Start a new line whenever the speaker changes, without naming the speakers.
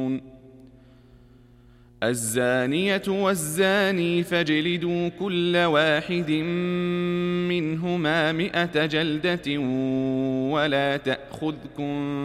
الزانية والزاني فاجلدوا كل واحد منهما 100 جلدة ولا تأخذكم